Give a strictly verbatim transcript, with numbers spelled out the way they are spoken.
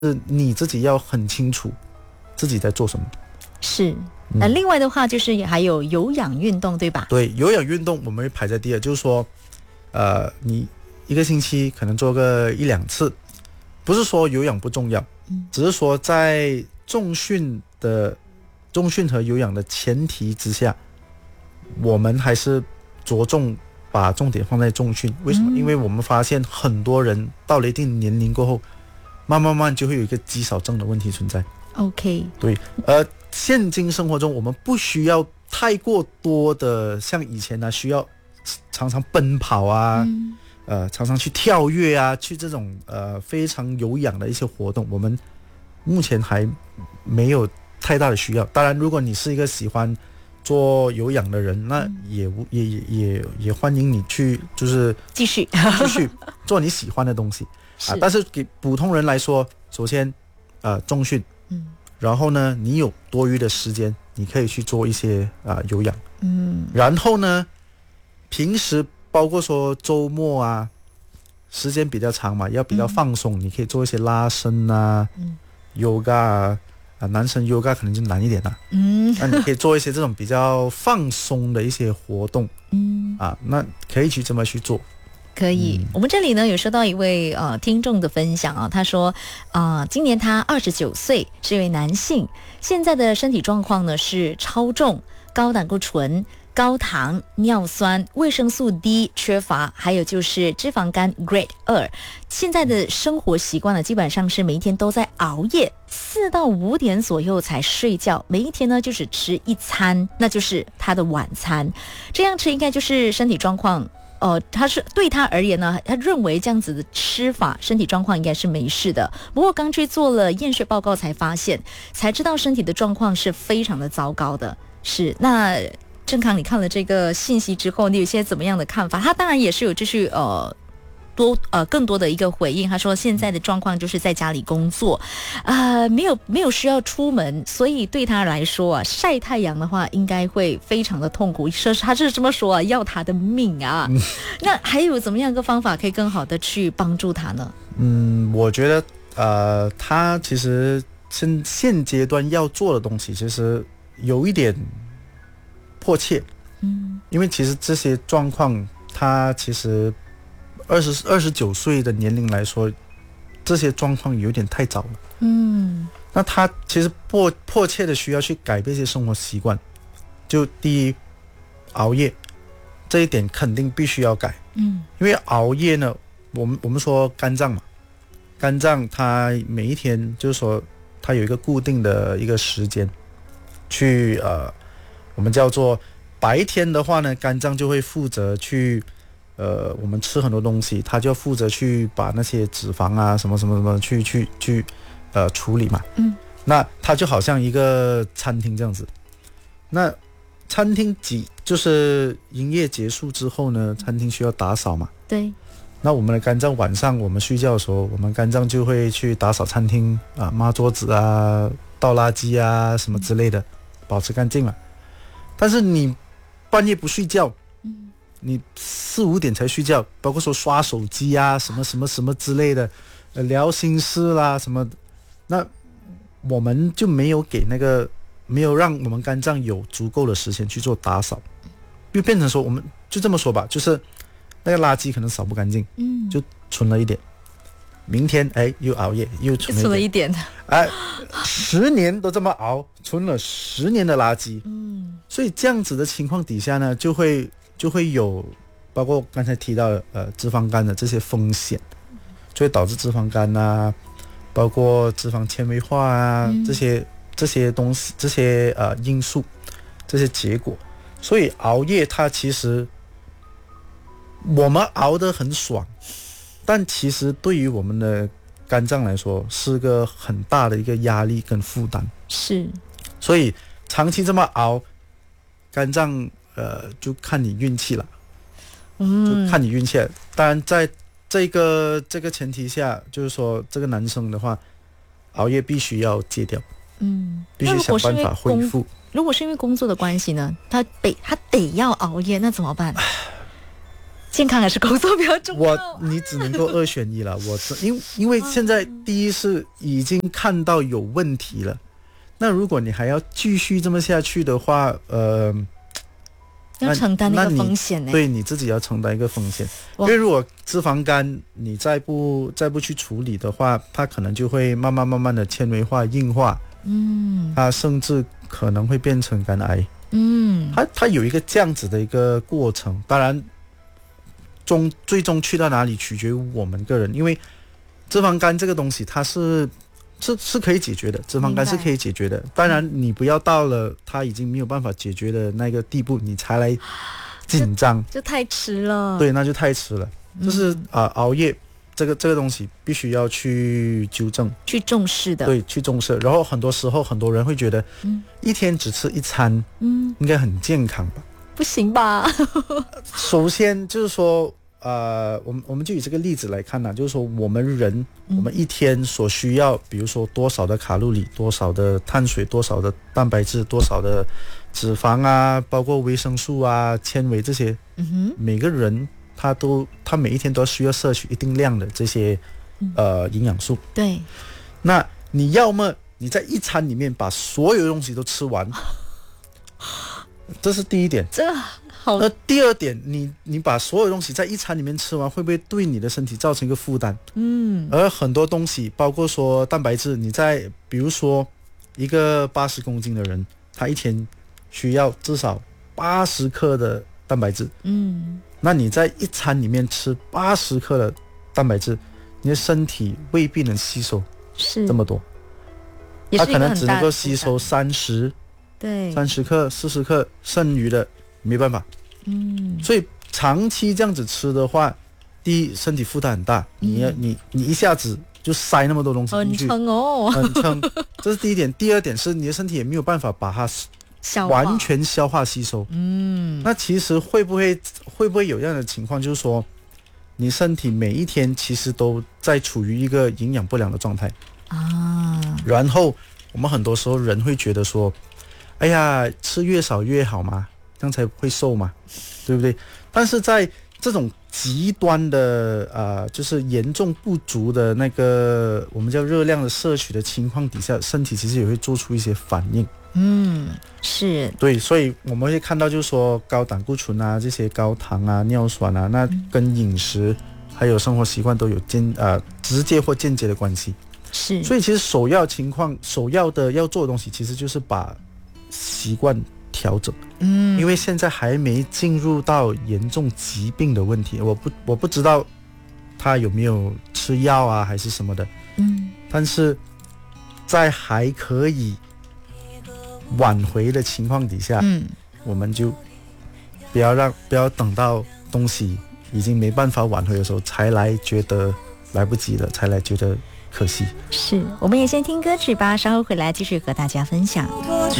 你自己要很清楚自己在做什么。 是。那另外的话就是还有有氧运动，对吧？ 对，有氧运动我们会排在第二，就是说呃，你一个星期可能做个一两次，不是说有氧不重要，嗯，只是说在重训的重训和有氧的前提之下，我们还是着重把重点放在重训。为什么？嗯，因为我们发现很多人到了一定年龄过后，慢慢慢就会有一个肌少症的问题存在。 OK， 对，呃，现今生活中我们不需要太过多的像以前呢，需要常常奔跑啊，嗯，呃，常常去跳跃啊，去这种呃非常有氧的一些活动，我们目前还没有太大的需要。当然，如果你是一个喜欢做有氧的人，那也无也也也也欢迎你去，就是继续继续做你喜欢的东西啊。但是给普通人来说，首先呃重训。嗯，然后呢，你有多余的时间，你可以去做一些啊、呃、有氧。嗯，然后呢，平时包括说周末啊，时间比较长嘛，要比较放松，嗯，你可以做一些拉伸啊，嗯，yoga 啊，啊，男生 yoga 可能就难一点啦。嗯，那你可以做一些这种比较放松的一些活动。嗯，啊，那可以去这么去做。 可以，嗯，我们这里呢有收到一位呃听众的分享啊，他说啊，呃，今年他二十九岁，是一位男性，现在的身体状况呢是超重、高胆固醇、高糖、尿酸、维生素 D 缺乏，还有就是脂肪肝 Grade 二。现在的生活习惯呢，基本上是每一天都在熬夜，四到五点左右才睡觉，每一天呢就只吃一餐，那就是他的晚餐。这样吃应该就是身体状况。呃，他是对他而言呢，他认为这样子的吃法，身体状况应该是没事的。不过刚去做了验血报告，才发现，才知道身体的状况是非常的糟糕的。是，那郑康，你看了这个信息之后，你有些怎么样的看法？他当然也是有继续呃。多呃更多的一个回应，他说现在的状况就是在家里工作，呃没有没有需要出门，所以对他来说啊，晒太阳的话应该会非常的痛苦，说他是这么说啊，要他的命啊。嗯，那还有怎么样一个方法可以更好的去帮助他呢？ 嗯，我觉得呃，他其实现现阶段要做的东西，其实有一点迫切。嗯，因为其实这些状况，他其实。二十二十九岁的年龄来说，这些状况有点太早了。嗯，那他其实迫迫切的需要去改变一些生活习惯。就第一，熬夜这一点肯定必须要改。嗯，因为熬夜呢，我们我们说肝脏嘛，肝脏它每一天就是说它有一个固定的一个时间，去呃，我们叫做白天的话呢，肝脏就会负责去。呃，我们吃很多东西，他就负责去把那些脂肪啊，什么什么什么去去去，呃，处理嘛。嗯，那它就好像一个餐厅这样子。那餐厅几就是营业结束之后呢，餐厅需要打扫嘛。 对。 那我们的肝脏晚上我们睡觉的时候，我们肝脏就会去打扫餐厅啊，抹桌子啊，倒垃圾啊，什么之类的，保持干净嘛。但是你半夜不睡觉。你四五点才睡觉，包括说刷手机啊，什么什么什么之类的，呃，聊心事啦什么，那我们就没有给那个，没有让我们肝脏有足够的时间去做打扫，就变成说，我们就这么说吧，就是那个垃圾可能扫不干净，嗯，就存了一点，明天哎又熬夜又存了一点，哎，十年都这么熬，存了十年的垃圾，嗯，所以这样子的情况底下呢，就会。就会有包括刚才提到的呃脂肪肝的这些风险，就会导致脂肪肝啊，包括脂肪纤维化啊，嗯，这些这些东西，这些呃因素，这些结果。所以熬夜它其实我们熬得很爽，但其实对于我们的肝脏来说是个很大的一个压力跟负担。 是， 所以长期这么熬，肝脏。呃，就看你运气了，嗯，就看你运气了。当然，在这个这个前提下，就是说，这个男生的话，熬夜必须要戒掉，嗯，必须想办法恢复。 如果是因为工作的关系呢，他得他得要熬夜，那怎么办？ 健康还是工作比较重要？ 我你只能够二选一了。我因因为现在第一是已经看到有问题了，那如果你还要继续这么下去的话，呃。 要承担那个风险呢？ 对，你自己要承担一个风险，因为如果脂肪肝你再不再不去处理的话，它可能就会慢慢慢慢的纤维化、硬化，嗯，它甚至可能会变成肝癌，嗯，它它有一个这样子的一个过程。当然，终最终去到哪里取决于我们个人，因为脂肪肝这个东西它是。是是可以解决的，脂肪肝是可以解决的。当然，你不要到了它已经没有办法解决的那个地步，你才来紧张， 就太迟了。 对，那就太迟了。嗯、就是啊、呃，熬夜这个这个东西必须要去纠正、 去重视的。 对，去重视。然后很多时候，很多人会觉得，嗯，一天只吃一餐，嗯，应该很健康吧？ 不行吧？ 首先就是说。呃，我们我们就以这个例子来看呢，就是说我们人，嗯、我们一天所需要，比如说多少的卡路里，多少的碳水，多少的蛋白质，多少的脂肪啊，包括维生素啊、纤维这些，嗯哼，每个人他都他每一天都需要摄取一定量的这些呃营养素。 对， 那你要么你在一餐里面把所有东西都吃完，这是第一点。 这。 那第二点，你你把所有东西在一餐里面吃完，会不会对你的身体造成一个负担？嗯，而很多东西，包括说蛋白质，你在比如说一个八十公斤的人，他一天需要至少八十克的蛋白质。嗯，那你在一餐里面吃八十克的蛋白质，你的身体未必能吸收是这么多，它可能只能够吸收三十， 对， 三十克、四十克，剩余的。没办法，嗯，所以长期这样子吃的话，第一身体负担很大，你要、嗯、你你一下子就塞那么多东西进去， 很撑哦， 很撑，这是第一点。第二点是你的身体也没有办法把它完全消化吸收，嗯，那其实会不会会不会有这样的情况，就是说你身体每一天其实都在处于一个营养不良的状态啊，然后我们很多时候人会觉得说，哎呀，吃越少越好嘛。这样才会瘦嘛，对不对？但是在这种极端的啊、呃，就是严重不足的那个我们叫热量的摄取的情况底下，身体其实也会做出一些反应。 嗯，是对，所以我们会看到，就是说高胆固醇啊，这些高糖啊、尿酸啊，那跟饮食还有生活习惯都有间呃直接或间接的关系。 是， 所以其实首要情况，首要的要做的东西，其实就是把习惯调整。嗯，因为现在还没进入到严重疾病的问题，我不我不知道他有没有吃药啊还是什么的，嗯，但是在还可以挽回的情况底下，嗯，我们就不要让不要等到东西已经没办法挽回的时候才来觉得来不及了，才来觉得可惜。 是，我们也先听歌曲吧，稍后回来继续和大家分享。